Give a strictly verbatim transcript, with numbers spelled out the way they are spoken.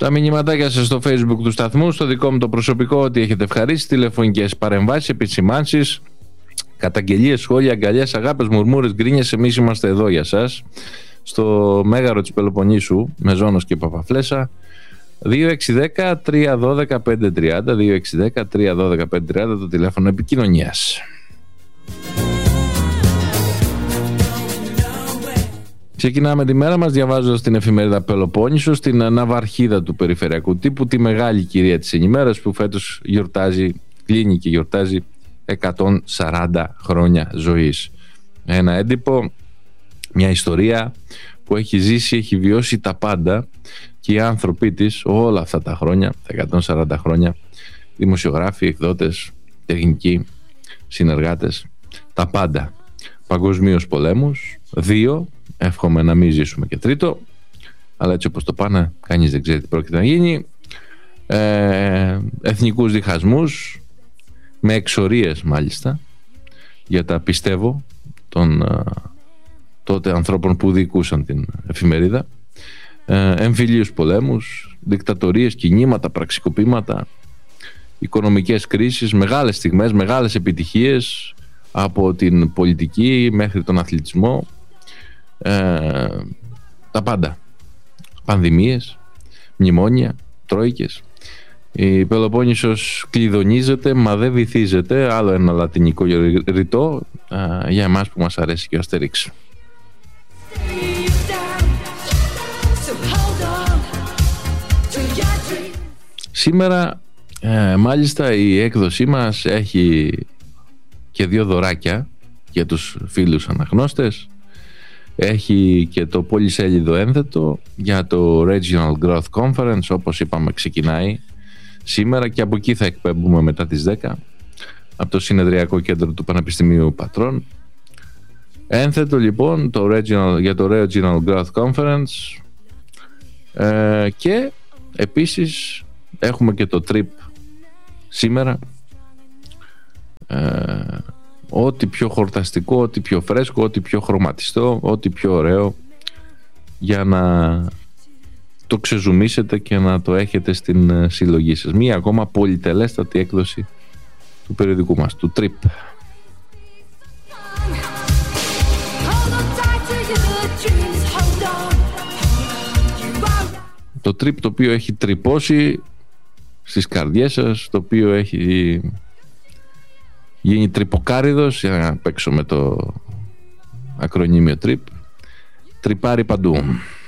Τα μηνυματάκια σας στο Facebook του σταθμού, στο δικό μου το προσωπικό, ότι έχετε ευχαρίσει, τηλεφωνικές παρεμβάσεις, επισημάνσεις, καταγγελίες, σχόλια, αγκαλιές, αγάπες, μουρμούρες, γκρίνιες. Εμείς είμαστε εδώ για σας, στο Μέγαρο της Πελοποννήσου, με Ζώνος και Παπαφλέσσα. δύο έξι ένα μηδέν τρία ένα δύο πέντε τρία μηδέν, δύο έξι ένα μηδέν τρία ένα δύο πέντε τρία μηδέν, το τηλέφωνο επικοινωνίας. Ξεκινάμε τη μέρα μας διαβάζοντας την εφημερίδα Πελοπόννησος, την ναυαρχίδα του περιφερειακού τύπου, τη μεγάλη κυρία της ενημέρας που φέτος γιορτάζει, κλείνει και γιορτάζει εκατόν σαράντα χρόνια ζωής. Ένα έντυπο, μια ιστορία που έχει ζήσει, έχει βιώσει τα πάντα, και οι άνθρωποι της όλα αυτά τα χρόνια, τα εκατόν σαράντα χρόνια, δημοσιογράφοι, εκδότες, τεχνικοί, συνεργάτες, τα πάντα. Παγκοσμίως πολέμους, δύο, εύχομαι να μην ζήσουμε και τρίτο, αλλά έτσι όπως το πάνε κανείς δεν ξέρει τι πρόκειται να γίνει. ε, εθνικούς διχασμούς, με εξορίες μάλιστα, για τα πιστεύω των ε, τότε ανθρώπων που διοικούσαν την εφημερίδα, ε, εμφυλίους πολέμους, δικτατορίες, κινήματα, πραξικοπήματα, οικονομικές κρίσεις, μεγάλες στιγμές, μεγάλες επιτυχίες, από την πολιτική μέχρι τον αθλητισμό, ε, τα πάντα, πανδημίες, μνημόνια, τρόικες. Η Πελοπόννησος κλειδονίζεται, μα δεν βυθίζεται, άλλο ένα λατινικό ρητό, ε, για εμάς που μας αρέσει και ο Αστερίξ. Σήμερα ε, μάλιστα η έκδοσή μας έχει και δύο δωράκια για τους φίλους αναγνώστες. Έχει και το πολυσέλιδο ένθετο για το Regional Growth Conference, όπως είπαμε ξεκινάει σήμερα, και από εκεί θα εκπέμπουμε μετά τις δέκα από το Συνεδριακό Κέντρο του Πανεπιστημίου Πατρών. Ένθετο λοιπόν το Regional, για το Regional Growth Conference, ε, και επίσης έχουμε και το Trip σήμερα. Ε, ό,τι πιο χορταστικό, ό,τι πιο φρέσκο, ό,τι πιο χρωματιστό, ό,τι πιο ωραίο, για να το ξεζουμίσετε και να το έχετε στην συλλογή σας. Μία ακόμα πολυτελέστατη έκδοση του περιοδικού μας, του Trip. Το Trip, το οποίο έχει τρυπώσει στις καρδιές σας, το οποίο έχει γίνει τρυποκάριδος, για να παίξω με το ακρονίμιο Trip, τρυπάρει παντού.